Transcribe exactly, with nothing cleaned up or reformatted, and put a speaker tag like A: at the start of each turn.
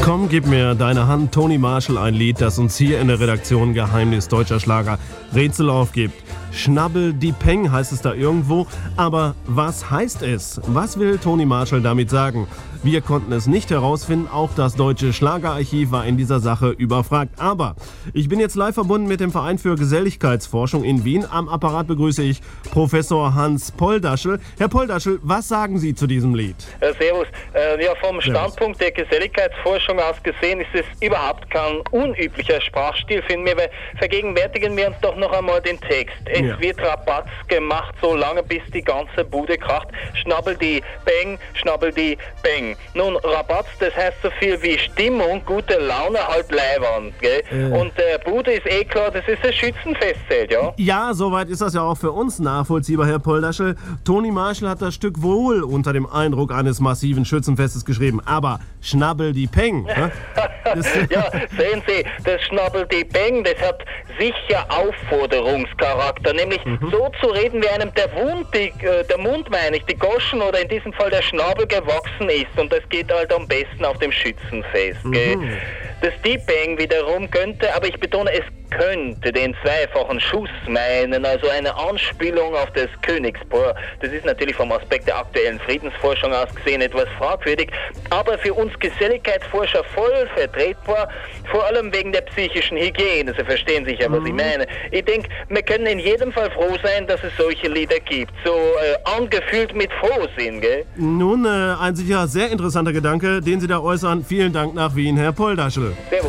A: Komm, gib mir deine Hand, Toni Marshall, ein Lied, das uns hier in der Redaktion Geheimnis deutscher Schlager Rätsel aufgibt. Schnabbel die Peng heißt es da irgendwo, aber was heißt es? Was will Toni Marshall damit sagen? Wir konnten es nicht herausfinden, auch das Deutsche Schlagerarchiv war in dieser Sache überfragt. Aber ich bin jetzt live verbunden mit dem Verein für Geselligkeitsforschung in Wien. Am Apparat begrüße ich Professor Hans Poldaschl. Herr Poldaschl, was sagen Sie zu diesem Lied?
B: Äh, servus. Äh, ja, vom Standpunkt der Geselligkeitsforschung aus gesehen ist es überhaupt kein unüblicher Sprachstil, finden wir, weil vergegenwärtigen wir uns doch noch einmal den Text. Es
A: Ja.
B: wird Rabatz gemacht, so lange bis die ganze Bude kracht. Schnabbel die Bang, schnabbel die Bang. Nun, Rabatz, das heißt so viel wie Stimmung, gute Laune, halt Leibern, gell?
A: Äh.
B: Und der Bude ist eh klar, das ist ein Schützenfestzelt, ja?
A: Ja, soweit ist das ja auch für uns nachvollziehbar, Herr Poldaschl. Toni Marshall hat das Stück wohl unter dem Eindruck eines massiven Schützenfestes geschrieben. Aber Schnabbel die Peng. Ne? Das,
B: Ja, sehen Sie, das Schnabbel die Beng, das hat sicher Aufforderungscharakter, nämlich so zu reden, wie einem der Mund, die, äh, der Mund meine ich, die Goschen oder in diesem Fall der Schnabel gewachsen ist, und das geht halt am besten auf dem Schützenfest, gell? Das Deep Bang wiederum könnte, aber ich betone, es könnte den zweifachen Schuss meinen, also eine Anspielung auf das Königspaar. Das ist natürlich vom Aspekt der aktuellen Friedensforschung aus gesehen etwas fragwürdig, aber für uns Geselligkeitsforscher voll vertretbar, vor allem wegen der psychischen Hygiene. Sie verstehen sicher, was ich meine. Ich denke, wir können in jedem Fall froh sein, dass es solche Lieder gibt, so äh, angefühlt mit Frohsinn, gell?
A: Nun, äh, ein sicher sehr interessanter Gedanke, den Sie da äußern. Vielen Dank nach Wien, Herr Poldaschl.
B: Servus.